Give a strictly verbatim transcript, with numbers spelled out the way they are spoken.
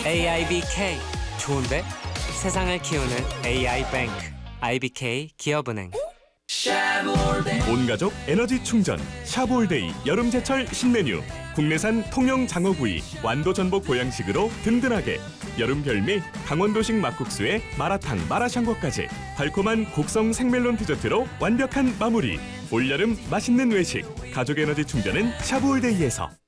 에이아이비케이 좋은데? 세상을 키우는 에이아이뱅크 아이비케이 기업은행. 온가족 에너지 충전 샤브올데이 여름제철 신메뉴. 국내산 통영 장어구이 완도 전복 보양식으로 든든하게. 여름 별미 강원도식 막국수에 마라탕 마라샹궈까지 달콤한 곡성 생멜론 디저트로 완벽한 마무리. 올여름 맛있는 외식 가족 에너지 충전은 샤브올데이에서.